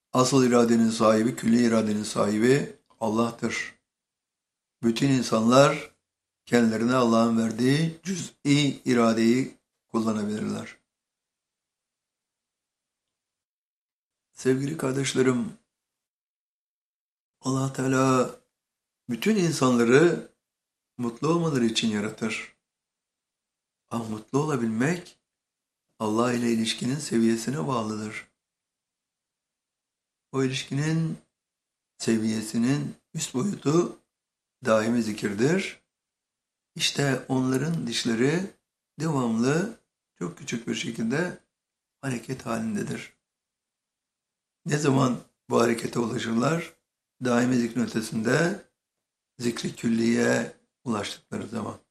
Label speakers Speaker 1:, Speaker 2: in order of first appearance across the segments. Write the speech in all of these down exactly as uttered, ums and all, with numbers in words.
Speaker 1: Asıl iradenin sahibi, külli iradenin sahibi Allah'tır. Bütün insanlar kendilerine Allah'ın verdiği cüz'i iradeyi kullanabilirler. Sevgili kardeşlerim, Allah Teala bütün insanları mutlu olmaları için yaratır. Ama mutlu olabilmek Allah ile ilişkinin seviyesine bağlıdır. O ilişkinin seviyesinin üst boyutu daimi zikirdir. İşte onların dişleri devamlı çok küçük bir şekilde hareket halindedir. Ne zaman bu harekete ulaşırlar? Daimi zikrin ötesinde zikri külliye ulaştıkları zaman.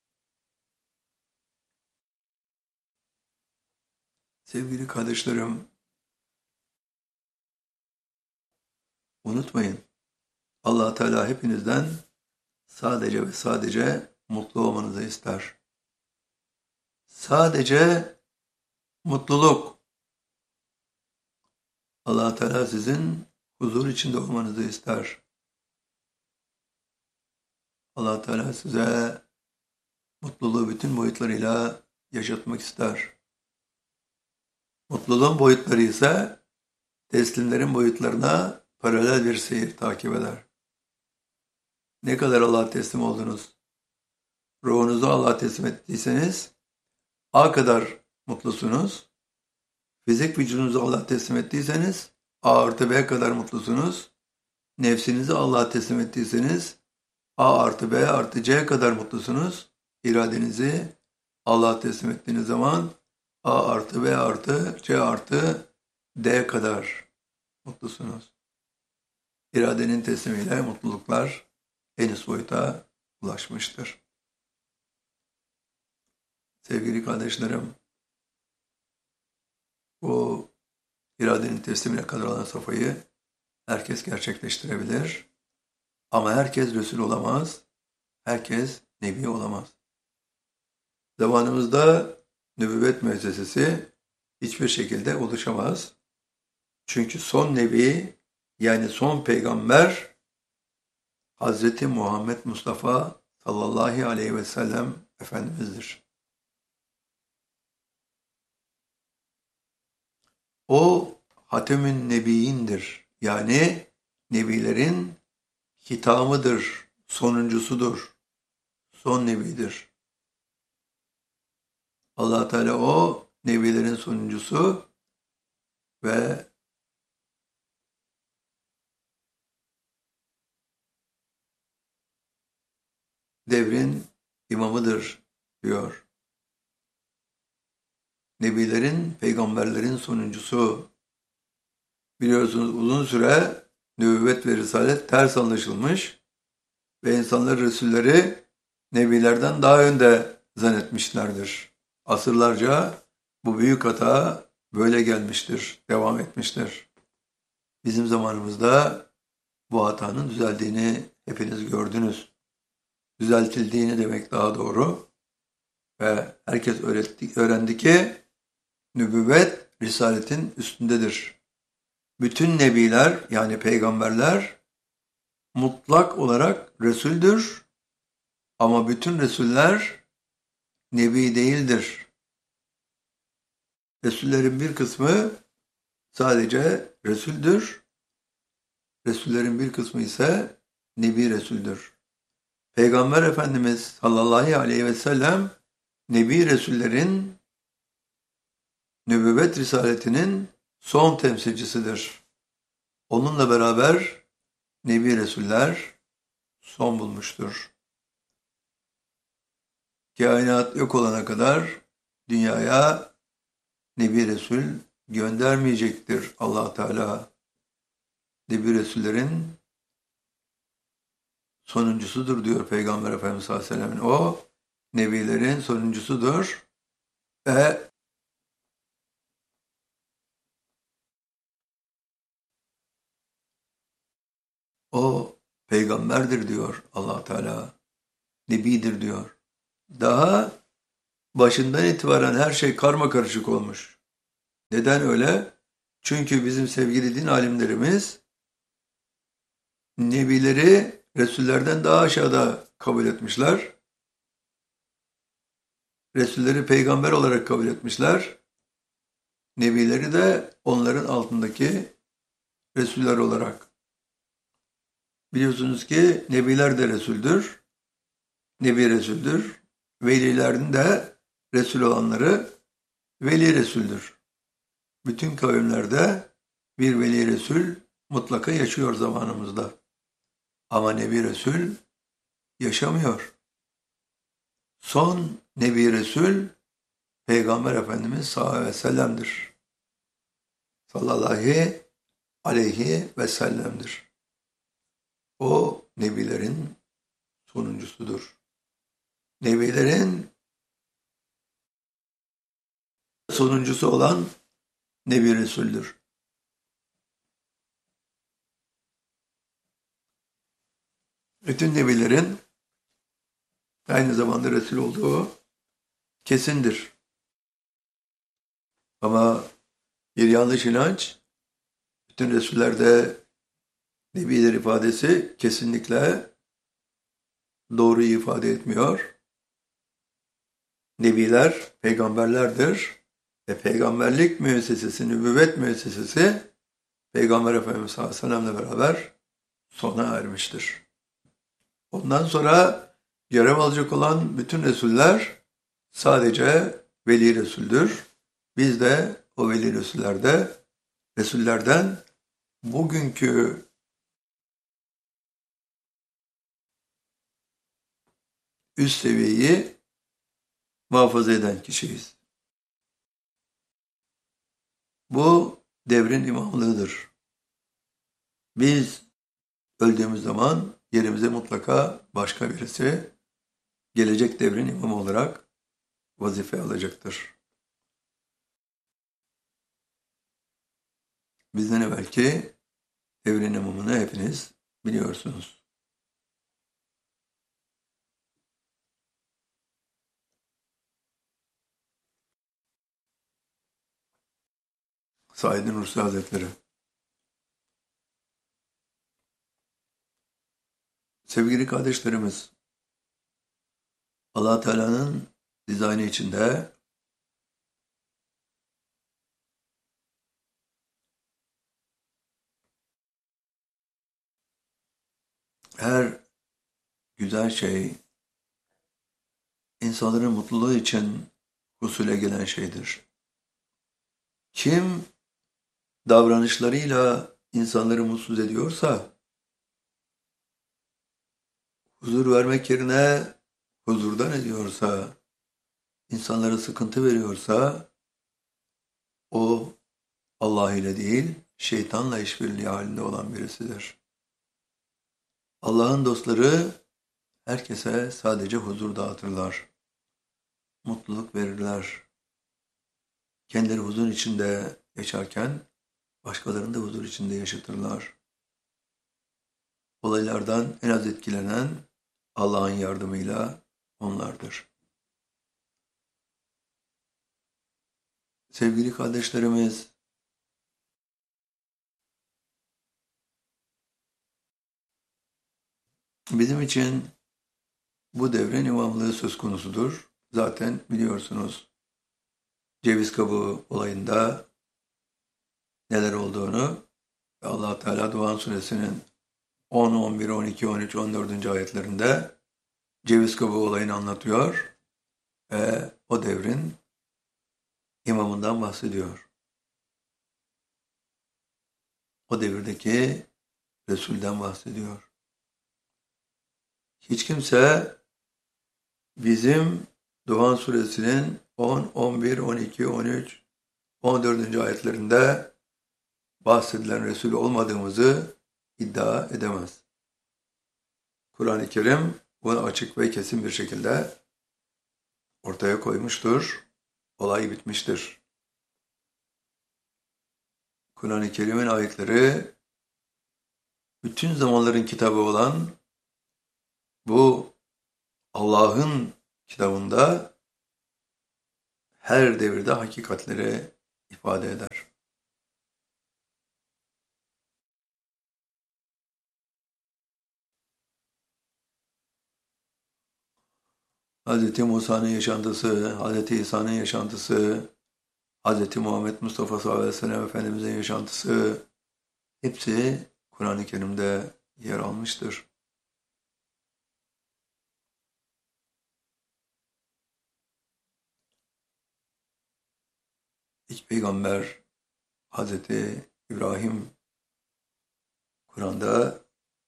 Speaker 1: Sevgili kardeşlerim, unutmayın, Allah Teala hepinizden sadece ve sadece mutlu olmanızı ister. Sadece mutluluk. Allah Teala sizin huzur içinde olmanızı ister. Allah Teala size mutluluğu bütün boyutlarıyla yaşatmak ister. Mutluluğun boyutları ise teslimlerin boyutlarına paralel bir seyir takip eder. Ne kadar Allah'a teslim oldunuz? Ruhunuzu Allah'a teslim ettiyseniz A kadar mutlusunuz. Fizik vücudunuzu Allah'a teslim ettiyseniz A artı B kadar mutlusunuz. Nefsinizi Allah'a teslim ettiyseniz A artı B artı C kadar mutlusunuz. İradenizi Allah'a teslim ettiğiniz zaman A artı B artı C artı D kadar mutlusunuz. İradenin teslimiyle mutluluklar en üst boyuta ulaşmıştır. Sevgili kardeşlerim, bu iradenin teslimiyle kadar olan safhayı herkes gerçekleştirebilir. Ama herkes Resul olamaz, herkes Nebi olamaz. Zamanımızda nübüvvet müessesesi hiçbir şekilde oluşamaz. Çünkü son Nebi, yani son peygamber Hazreti Muhammed Mustafa sallallahu aleyhi ve sellem Efendimiz'dir. O Hatemün Nebiyindir. Yani Nebilerin hitamıdır, sonuncusudur, son Nebidir. Allah Teala o Nebilerin sonuncusu ve devrin imamıdır diyor. Nebilerin, peygamberlerin sonuncusu. Biliyorsunuz uzun süre nübüvvet ve risalet ters anlaşılmış ve insanlar Resulleri Nebilerden daha önde zannetmişlerdir. Asırlarca bu büyük hata böyle gelmiştir, devam etmiştir. Bizim zamanımızda bu hatanın düzeldiğini hepiniz gördünüz. Düzeltildiğini demek daha doğru. Ve herkes öğretti, öğrendi ki nübüvvet risaletin üstündedir. Bütün nebiler yani peygamberler mutlak olarak Resul'dür ama bütün Resuller nebi değildir. Resullerin bir kısmı sadece Resul'dür. Resullerin bir kısmı ise Nebi Resul'dür. Peygamber Efendimiz sallallahu aleyhi ve sellem Nebi Resullerin nübüvvet risaletinin son temsilcisidir. Onunla beraber Nebi Resuller son bulmuştur. Kainat yok olana kadar dünyaya Nebi Resul göndermeyecektir Allah Teala. Nebi Resullerin sonuncusudur diyor Peygamber Efendimiz sallallahu aleyhi ve sellem'in. O Nebilerin sonuncusudur ve o peygamberdir diyor Allah Teala. Nebidir diyor. Daha başından itibaren her şey karma karışık olmuş. Neden öyle? Çünkü bizim sevgili din alimlerimiz nebileri Resullerden daha aşağıda kabul etmişler. Resulleri peygamber olarak kabul etmişler. Nebileri de onların altındaki Resuller olarak. Biliyorsunuz ki nebiler de Resuldür. Nebi Resuldür. Velilerin de Resul olanları Veli Resuldür. Bütün kavimlerde bir Veli Resul mutlaka yaşıyor zamanımızda. Ama Nebi Resul yaşamıyor. Son Nebi Resul Peygamber Efendimiz sallallahu aleyhi ve sellem'dir. Sallallahu aleyhi ve sellem'dir. O nebilerin sonuncusudur. Nebilerin sonuncusu olan Nebi Resul'dür. Bütün nebilerin aynı zamanda Resul olduğu kesindir. Ama bir yanlış inanç, bütün Resullerde nebiler ifadesi kesinlikle doğru ifade etmiyor. Nebiler peygamberlerdir ve peygamberlik müessesesi, nübüvvet müessesesi Peygamber Efendimiz sallallahu aleyhi ve sellem'le beraber sona ermiştir. Ondan sonra görev alacak olan bütün Resuller sadece Veli Resul'dür. Biz de o Veli Resullerde, Resullerden bugünkü üst seviyeyi muhafaza eden kişiyiz. Bu devrin imamlığıdır. Biz öldüğümüz zaman yerimize mutlaka başka birisi gelecek devrin imamı olarak vazife alacaktır. Bizden evvelki devrin imamını hepiniz biliyorsunuz. Said Nursi Hazretleri. Sevgili kardeşlerimiz, Allah Teala'nın dizaynı içinde her güzel şey insanların mutluluğu için husule gelen şeydir. Kim davranışlarıyla insanları mutsuz ediyorsa, huzur vermek yerine huzurdan ediyorsa, insanlara sıkıntı veriyorsa, o Allah ile değil, şeytanla işbirliği halinde olan birisidir. Allah'ın dostları herkese sadece huzur dağıtırlar, mutluluk verirler. Kendileri huzur içinde yaşarken, başkalarını da huzur içinde yaşatırlar. Olaylardan en az etkilenen Allah'ın yardımıyla onlardır. Sevgili kardeşlerimiz, bizim için bu devrin imamlığı söz konusudur. Zaten biliyorsunuz ceviz kabuğu olayında neler olduğunu ve Allah Teala Duhan Suresinin on, on bir, on iki, on üç, on dördüncü ayetlerinde ceviz kabuğu olayını anlatıyor ve o devrin imamından bahsediyor. O devirdeki Resul'den bahsediyor. Hiç kimse bizim Duhan Suresinin on, on bir, on iki, on üç, on dördüncü ayetlerinde bahsedilen Resul olmadığımızı iddia edemez. Kur'an-ı Kerim bunu açık ve kesin bir şekilde ortaya koymuştur. Olay bitmiştir. Kur'an-ı Kerim'in ayetleri bütün zamanların kitabı olan bu Allah'ın kitabında her devirde hakikatleri ifade eder. Hazreti Musa'nın yaşantısı, Hazreti İsa'nın yaşantısı, Hazreti Muhammed Mustafa sallallahu aleyhi ve sellem Efendimiz'in yaşantısı hepsi Kur'an-ı Kerim'de yer almıştır. İlk peygamber Hazreti İbrahim Kur'an'da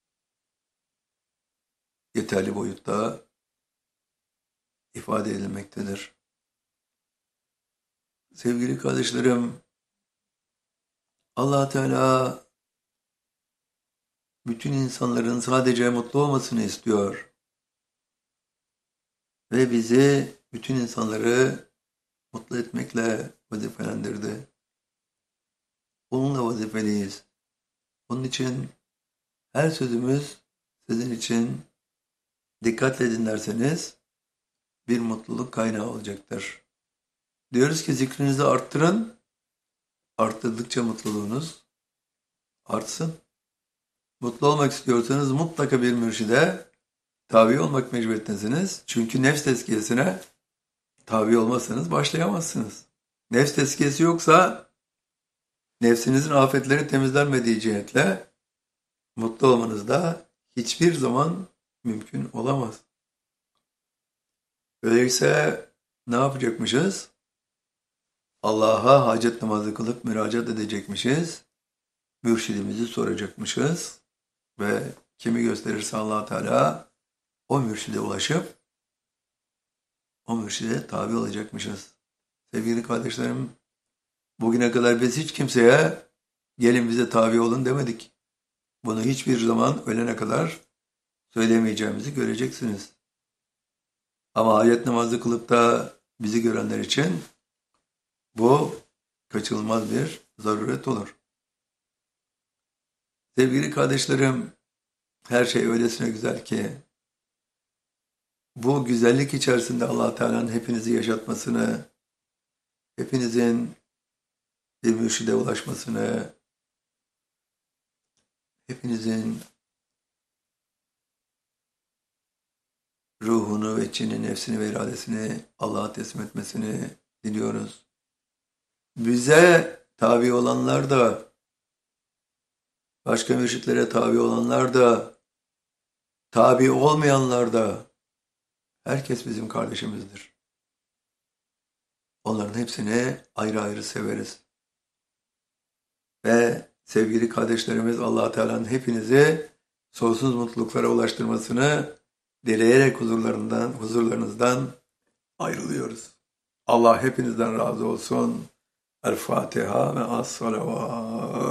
Speaker 1: yeterli boyutta ifade edilmektedir. Sevgili kardeşlerim, Allah Teala bütün insanların sadece mutlu olmasını istiyor. Ve bizi, bütün insanları mutlu etmekle vazifelendirdi. Onunla vazifeliyiz. Onun için her sözümüz sizin için dikkatle dinlerseniz bir mutluluk kaynağı olacaktır. Diyoruz ki zikrinizi arttırın, arttırdıkça mutluluğunuz artsın. Mutlu olmak istiyorsanız mutlaka bir mürşide tabi olmak mecburiyetindesiniz. Çünkü nefs tezkiyesine tabi olmazsanız başlayamazsınız. Nefs tezkiyesi yoksa nefsinizin afetleri temizlenmediği cihetle mutlu olmanız da hiçbir zaman mümkün olamaz. Öyleyse ne yapacakmışız? Allah'a hacet namazı kılıp müracaat edecekmişiz. Mürşidimizi soracakmışız. Ve kimi gösterirse Allah Teala o mürşide ulaşıp o mürşide tabi olacakmışız. Sevgili kardeşlerim, bugüne kadar biz hiç kimseye gelin bize tabi olun demedik. Bunu hiçbir zaman ölene kadar söylemeyeceğimizi göreceksiniz. Ama ayet namazı kılıp da bizi görenler için bu kaçınılmaz bir zaruret olur. Sevgili kardeşlerim, her şey öylesine güzel ki bu güzellik içerisinde Allah Teala'nın hepinizi yaşatmasını, hepinizin bir mürşide ulaşmasını, hepinizin ruhunu ve içini, nefsini ve iradesini Allah'a teslim etmesini diliyoruz. Bize tabi olanlar da, başka mürşitlere tabi olanlar da, tabi olmayanlar da, herkes bizim kardeşimizdir. Onların hepsini ayrı ayrı severiz. Ve sevgili kardeşlerimiz, Allah Teala'nın hepinizi sonsuz mutluluklara ulaştırmasını dileyerek huzurlarından, huzurlarınızdan ayrılıyoruz. Allah hepinizden razı olsun. El Fatiha ve as-salavat.